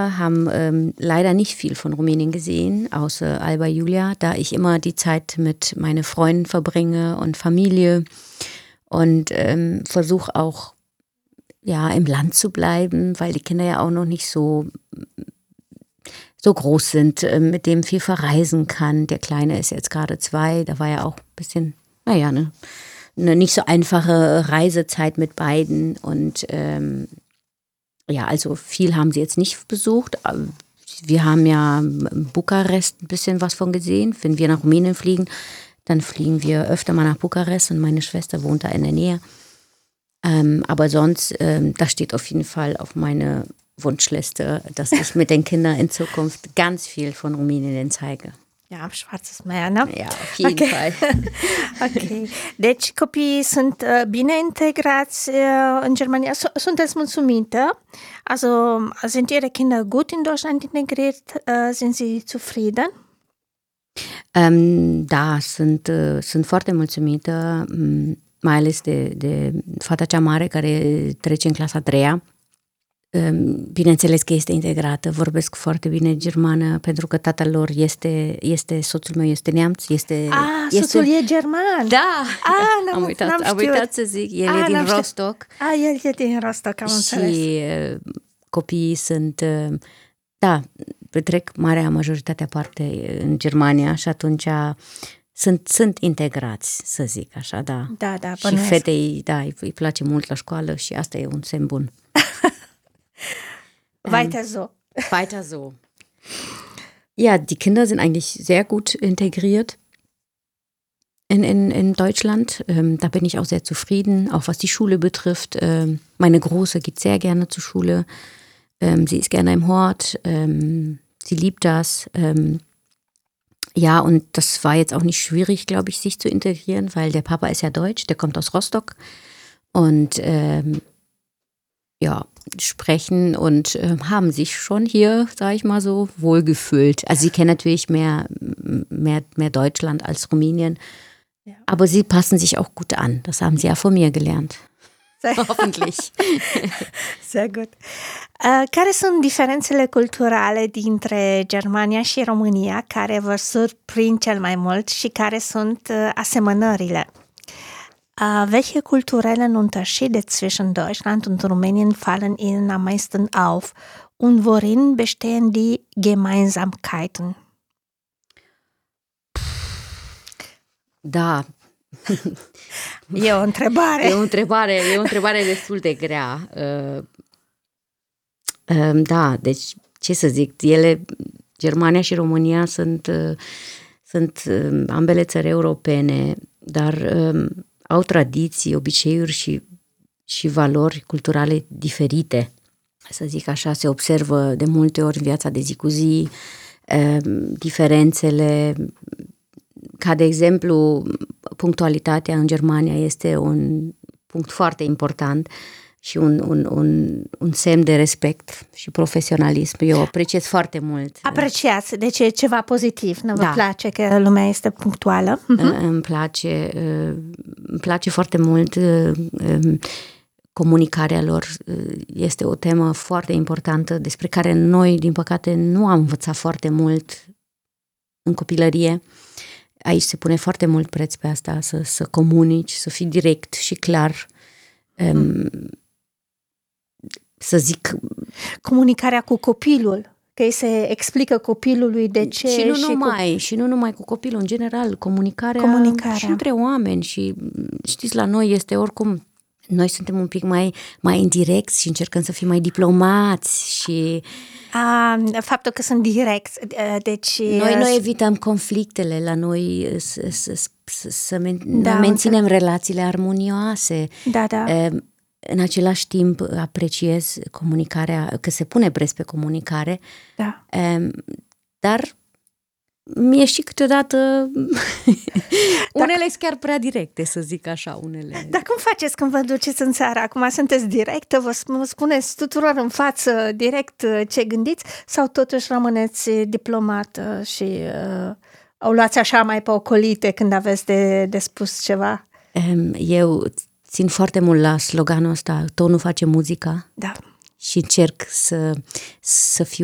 Kinder haben leider nicht viel von Rumänien gesehen, außer Alba Iulia, da ich immer die Zeit mit meinen Freunden verbringe und Familie und versuche auch im Land zu bleiben, weil die Kinder ja auch noch nicht so groß sind, mit dem viel verreisen kann. Der Kleine ist jetzt gerade 2, da war ja auch ein bisschen, eine nicht so einfache Reisezeit mit beiden und also viel haben sie jetzt nicht besucht. Wir haben ja in Bukarest ein bisschen was von gesehen. Wenn wir nach Rumänien fliegen, dann fliegen wir öfter mal nach Bukarest und meine Schwester wohnt da in der Nähe. Aber sonst, das steht auf jeden Fall auf meine Wunschliste, dass ich mit den Kindern in Zukunft ganz viel von Rumänien zeige. Ja, Schwarzes Meer, ne? Ja, auf jeden Fall. Ok. Deci copiii sunt bine integrați în Germania. Sunteți mulțumită? Also, sind Ihre Kinder gut in Deutschland integriert? Sind Sie zufrieden? Da, sunt foarte mulțumită, mai ales de fata cea mare care trece în clasa 3-a. Bineînțeles că este integrată, vorbesc foarte bine germană, pentru că tatăl lor soțul meu este neamț, soțul e german. Da, am uitat să zic, el e din Rostock. El e din Rostock, am înțeles. Și copiii sunt, petrec marea majoritatea parte în Germania și atunci sunt integrați, să zic așa, da. Da, și fetei, îi place mult la școală și asta e un semn bun. Weiter so. Ja, die Kinder sind eigentlich sehr gut integriert in Deutschland. Da bin ich auch sehr zufrieden, auch was die Schule betrifft. Meine Große geht sehr gerne zur Schule. Sie ist gerne im Hort. Sie liebt das. Ja, und das war jetzt auch nicht schwierig, glaube ich, sich zu integrieren, weil der Papa ist ja deutsch, der kommt aus Rostock. Und sprechen und haben sich schon hier, sage ich mal so, wohlgefühlt. Also sie kennen natürlich mehr Deutschland als Rumänien, aber sie passen sich auch gut an. Das haben sie ja von mir gelernt. Hoffentlich. Sehr gut. Care sunt diferențele culturale dintre Germania și România care vă surprind cel mai mult și care sunt asemănările? Welche kulturellen Unterschiede zwischen Deutschland und Rumänien fallen Ihnen am meisten auf und worin bestehen die Gemeinsamkeiten? Da. E o întrebare. E o întrebare destul de grea. Da, deci ce să zic, Germania și România sunt ambele țări europene, dar au tradiții, obiceiuri și valori culturale diferite. Să zic așa, se observă de multe ori în viața de zi cu zi diferențele, ca de exemplu punctualitatea în Germania este un punct foarte important și un semn de respect și profesionalism. Eu apreciez foarte mult. Apreciați, deci e ceva pozitiv, nu vă place că lumea este punctuală? Îmi place foarte mult comunicarea lor. Este o temă foarte importantă despre care noi, din păcate, nu am învățat foarte mult în copilărie. Aici se pune foarte mult preț pe asta, să comunici, să fii direct și clar. Să zic... Comunicarea cu copilul, că îi se explică copilului de ce... Și nu numai cu copilul, în general, comunicarea. Și între oameni și, știți, la noi este oricum... Noi suntem un pic mai indirecți și încercăm să fim mai diplomați și... Faptul că sunt direcți, deci... Noi evităm conflictele, la noi să menținem relațiile armonioase. Da. În același timp apreciez comunicarea, că se pune preț pe comunicare, dar mie și câteodată unele sunt chiar prea directe, să zic așa, unele. Dar cum faceți când vă duceți în țară? Acum sunteți directă, vă spuneți tuturor în față direct ce gândiți sau totuși rămâneți diplomată și o luați așa mai pe ocolite când aveți de spus ceva? Eu țin foarte mult la sloganul ăsta, tonul face muzica. Da. Și încerc să fiu